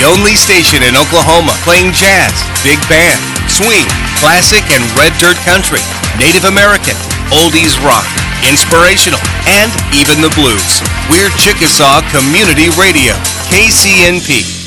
the only station in Oklahoma playing jazz, big band, swing, classic and red dirt country, Native American, oldies rock, inspirational, and even the blues. We're Chickasaw Community Radio, KCNP.